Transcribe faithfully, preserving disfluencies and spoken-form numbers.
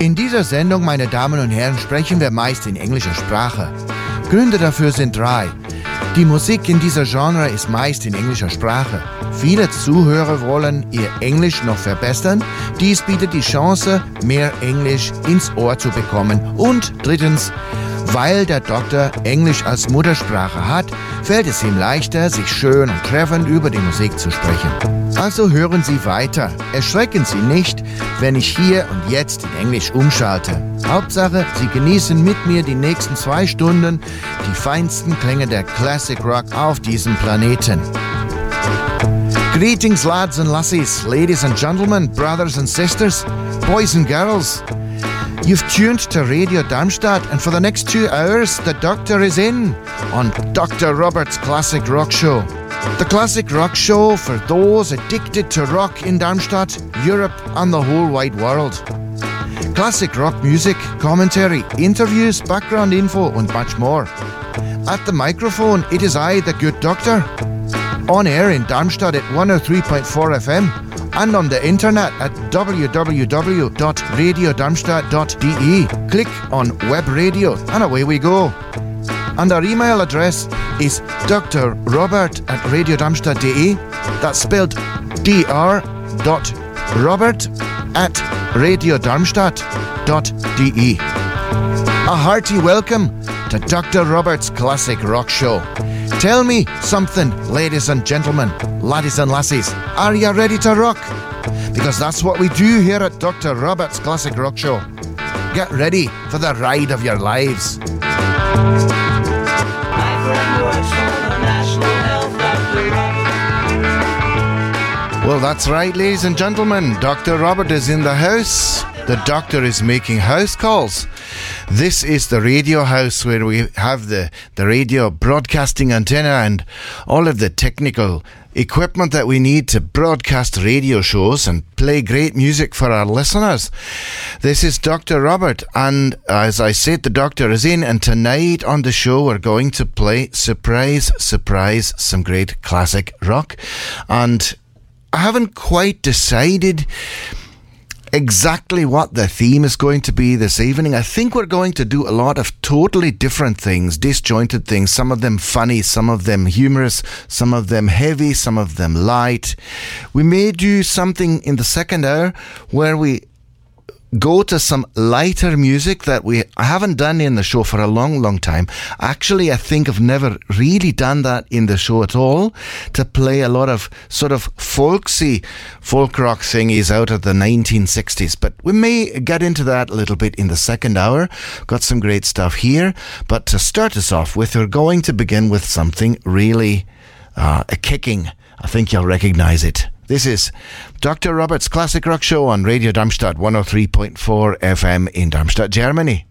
In dieser Sendung, meine Damen und Herren, sprechen wir meist in englischer Sprache. Gründe dafür sind drei. Die Musik in dieser Genre ist meist in englischer Sprache. Viele Zuhörer wollen ihr Englisch noch verbessern. Dies bietet die Chance, mehr Englisch ins Ohr zu bekommen. Und drittens, weil der Doktor Englisch als Muttersprache hat, fällt es ihm leichter, sich schön und treffend über die Musik zu sprechen. Also hören Sie weiter. Erschrecken Sie nicht, wenn ich hier und jetzt in Englisch umschalte. Hauptsache, Sie genießen mit mir die nächsten zwei Stunden die feinsten Klänge der Classic Rock auf diesem Planeten. Greetings, lads and lassies, ladies and gentlemen, brothers and sisters, boys and girls. You've tuned to Radio Darmstadt, and for the next two hours, the Doctor is in on Doctor Robert's Classic Rock Show. The Classic Rock Show for those addicted to rock in Darmstadt, Europe and the whole wide world. Classic rock music, commentary, interviews, background info and much more. At the microphone, it is I, the good Doctor. On air in Darmstadt at one oh three point four F M and on the internet at w w w dot radio darmstadt dot d e. Click on Web Radio and away we go. And our email address is d r robert at radio darmstadt dot d e. That's spelled D R dot Robert at radio darmstadt dot d e. A hearty welcome to Doctor Robert's Classic Rock Show. Tell me something, ladies and gentlemen, laddies and lassies. Are you ready to rock? Because that's what we do here at Doctor Robert's Classic Rock Show. Get ready for the ride of your lives. Well, that's right, ladies and gentlemen. Doctor Robert is in the house. The Doctor is making house calls. This is the radio house where we have the, the radio broadcasting antenna and all of the technical equipment that we need to broadcast radio shows and play great music for our listeners. This is Doctor Robert, and as I said, the Doctor is in, and tonight on the show we're going to play, surprise, surprise, some great classic rock. And I haven't quite decided exactly what the theme is going to be this evening. I think we're going to do a lot of totally different things, disjointed things, some of them funny, some of them humorous, some of them heavy, some of them light. We may do something in the second hour where we go to some lighter music that we I haven't done in the show for a long, long time. Actually, I think I've never really done that in the show at all, to play a lot of sort of folksy folk rock thingies out of the nineteen sixties. But we may get into that a little bit in the second hour. Got some great stuff here. But to start us off with, we're going to begin with something really uh, a kicking. I think you'll recognize it. This is Doctor Robert's Classic Rock Show on Radio Darmstadt one oh three point four F M in Darmstadt, Germany.